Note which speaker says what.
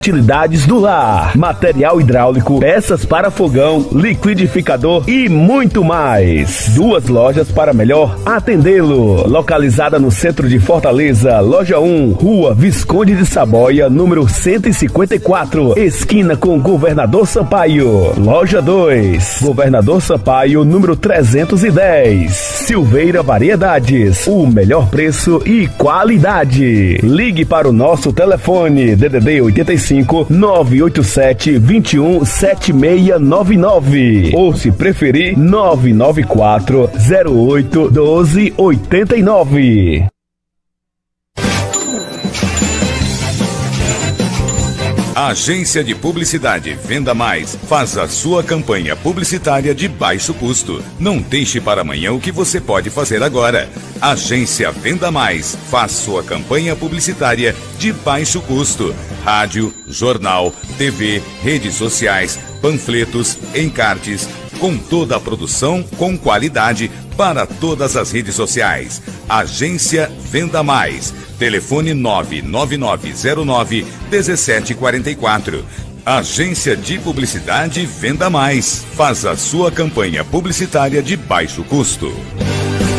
Speaker 1: Utilidades do lar, material hidráulico, peças para fogão, liquidificador e muito mais. 2 lojas para melhor atendê-lo. Localizada no centro de Fortaleza, loja 1, Rua Visconde de Saboia, número 154, esquina com Governador Sampaio. Loja 2, Governador Sampaio, número 310. Silveira Variedades, o melhor preço e qualidade. Ligue para o nosso telefone DDD 85 987 21 7699 ou, se preferir, 994 08 12 89.
Speaker 2: Agência de Publicidade Venda Mais faz a sua campanha publicitária de baixo custo. Não deixe para amanhã o que você pode fazer agora. Agência Venda Mais faz sua campanha publicitária de baixo custo. Rádio, jornal, TV, redes sociais, panfletos, encartes, com toda a produção com qualidade para todas as redes sociais. Agência Venda Mais. Telefone 99909-1744. Agência de Publicidade Venda Mais. Faz a sua campanha publicitária de baixo custo.